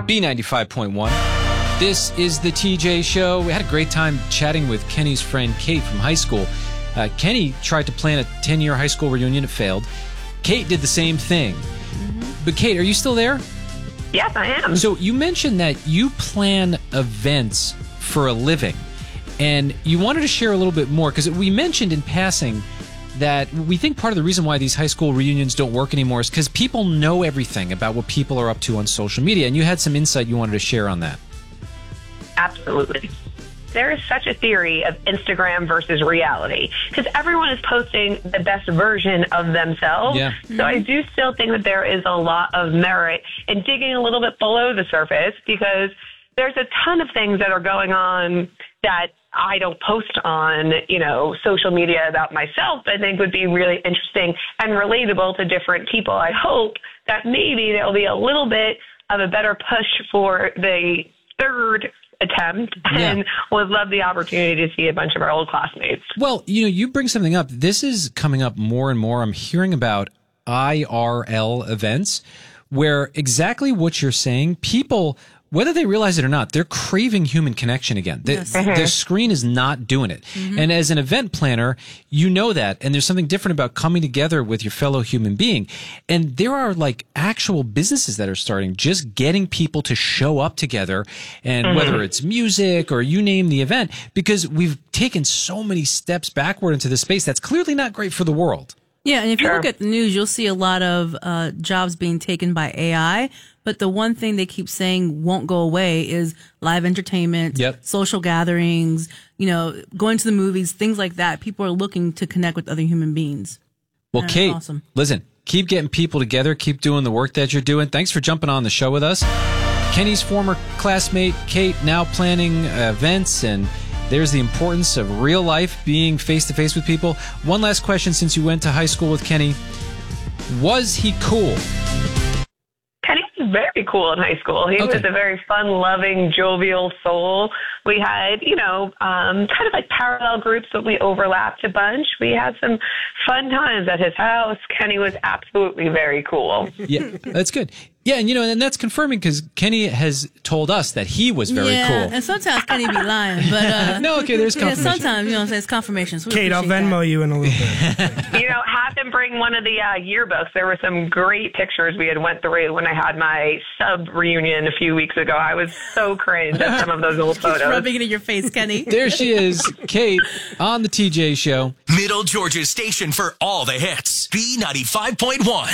B95.1. This is the TJ Show. We had a great time chatting with Kenny's friend Kate from high school. Kenny tried to plan a 10-year high school reunion. It failed. Kate did the same thing. But Kate, are you still there? Yes, I am. So you mentioned that you plan events for a living, and you wanted to share a little bit more, because we mentioned in passing that we think part of the reason why these high school reunions don't work anymore is because people know everything about what people are up to on social media, and you had some insight you wanted to share on that. Absolutely. There is such a theory of Instagram versus reality, because everyone is posting the best version of themselves. Yeah. So I do still think that there is a lot of merit in digging a little bit below the surface, because there's a ton of things that are going on that I don't post on, social media about myself, I think would be really interesting and relatable to different people. I hope that maybe there'll be a little bit of a better push for the third attempt, and would love the opportunity to see a bunch of our old classmates. Well, you bring something up. This is coming up more and more. I'm hearing about IRL events where exactly what you're saying, people, whether they realize it or not, they're craving human connection again. The screen is not doing it. And as an event planner, you know that. And there's something different about coming together with your fellow human being. And there are like actual businesses that are starting, just getting people to show up together. And whether it's music or you name the event, because we've taken so many steps backward into this space that's clearly not great for the world. Yeah, and if you look at the news, you'll see a lot of jobs being taken by AI. But the one thing they keep saying won't go away is live entertainment, social gatherings, going to the movies, things like that. People are looking to connect with other human beings. Well, Kate, listen, keep getting people together. Keep doing the work that you're doing. Thanks for jumping on the show with us. Kenny's former classmate, Kate, now planning events, and there's the importance of real life, being face-to-face with people. One last question, since you went to high school with Kenny. Was he cool? Kenny was very cool in high school. He was a very fun-loving, jovial soul. We had, kind of like parallel groups, but we overlapped a bunch. We had some fun times at his house. Kenny was absolutely very cool. Yeah, that's good. Yeah, and and that's confirming, because Kenny has told us that he was very cool. And sometimes Kenny be lying, but no, okay, there's confirmation. Sometimes it's confirmation. So Kate, I'll Venmo you in a little bit. Have him bring one of the yearbooks. There were some great pictures we had went through when I had my sub reunion a few weeks ago. I was so cringe at some of those old photos. Rubbing it in your face, Kenny. There she is, Kate, on the TJ Show. Middle Georgia's station for all the hits. B95.1.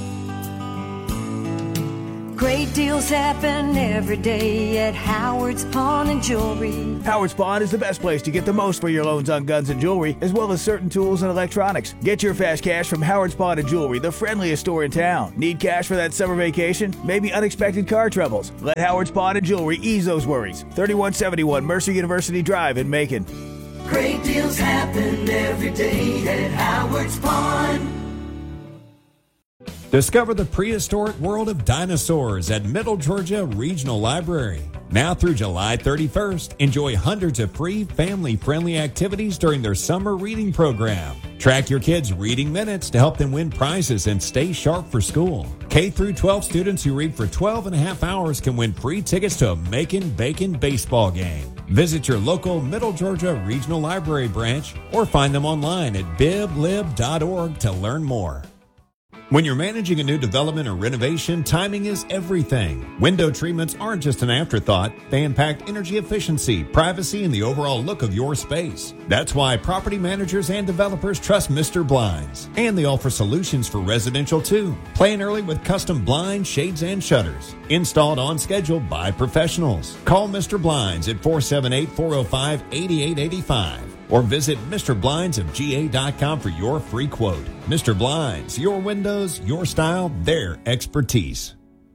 Great deals happen every day at Howard's Pawn and Jewelry. Howard's Pawn is the best place to get the most for your loans on guns and jewelry, as well as certain tools and electronics. Get your fast cash from Howard's Pawn and Jewelry, the friendliest store in town. Need cash for that summer vacation? Maybe unexpected car troubles? Let Howard's Pawn and Jewelry ease those worries. 3171 Mercer University Drive in Macon. Great deals happen every day at Howard's Pawn. Discover the prehistoric world of dinosaurs at Middle Georgia Regional Library. Now through July 31st, enjoy hundreds of free family-friendly activities during their summer reading program. Track your kids' reading minutes to help them win prizes and stay sharp for school. K through 12 students who read for 12 and a half hours can win free tickets to a Macon Bacon baseball game. Visit your local Middle Georgia Regional Library branch or find them online at biblib.org to learn more. When you're managing a new development or renovation, timing is everything. Window treatments aren't just an afterthought. They impact energy efficiency, privacy, and the overall look of your space. That's why property managers and developers trust Mr. Blinds. And they offer solutions for residential too. Plan early with custom blinds, shades, and shutters. Installed on schedule by professionals. Call Mr. Blinds at 478-405-8885. Or visit MrBlindsofGA.com for your free quote. Mr. Blinds, your windows, your style, their expertise.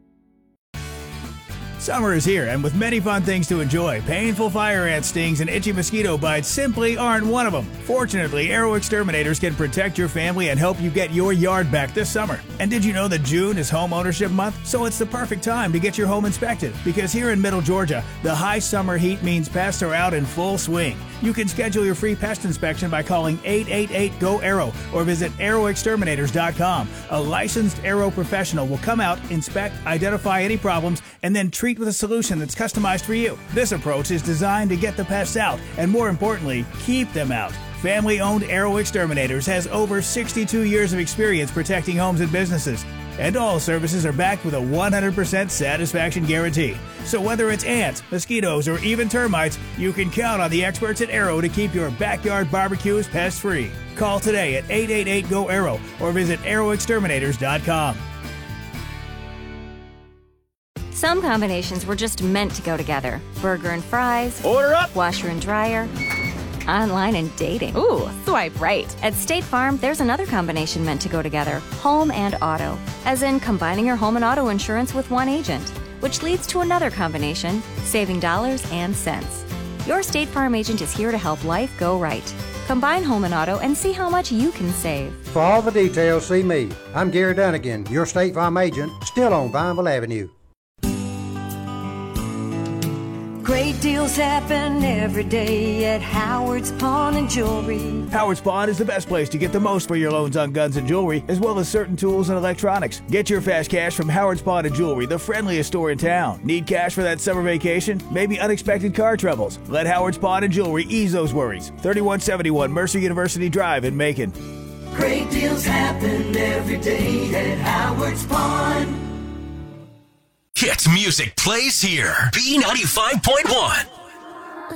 Summer is here, and with many fun things to enjoy, painful fire ant stings and itchy mosquito bites simply aren't one of them. Fortunately, Arrow Exterminators can protect your family and help you get your yard back this summer. And did you know that June is Home Ownership Month? So it's the perfect time to get your home inspected, because here in Middle Georgia, the high summer heat means pests are out in full swing. You can schedule your free pest inspection by calling 888-GO-ARROW or visit arrowexterminators.com. A licensed Arrow professional will come out, inspect, identify any problems, and then treat with a solution that's customized for you. This approach is designed to get the pests out and, more importantly, keep them out. Family-owned Arrow Exterminators has over 62 years of experience protecting homes and businesses. And all services are backed with a 100% satisfaction guarantee. So whether it's ants, mosquitoes, or even termites, you can count on the experts at Arrow to keep your backyard barbecues pest-free. Call today at 888-GO-ARROW or visit arrowexterminators.com. Some combinations were just meant to go together. Burger and fries. Order up! Washer and dryer. Online and dating. Ooh, swipe right. At State Farm, there's another combination meant to go together. Home and auto. As in combining your home and auto insurance with one agent. Which leads to another combination, saving dollars and cents. Your State Farm agent is here to help life go right. Combine home and auto and see how much you can save. For all the details, see me. I'm Gary Dunnigan, your State Farm agent, still on Vineville Avenue. Great deals happen every day at Howard's Pawn and Jewelry. Howard's Pawn is the best place to get the most for your loans on guns and jewelry, as well as certain tools and electronics. Get your fast cash from Howard's Pawn and Jewelry, the friendliest store in town. Need cash for that summer vacation? Maybe unexpected car troubles? Let Howard's Pawn and Jewelry ease those worries. 3171 Mercer University Drive in Macon. Great deals happen every day at Howard's Pawn. Hit music plays here. B95.1.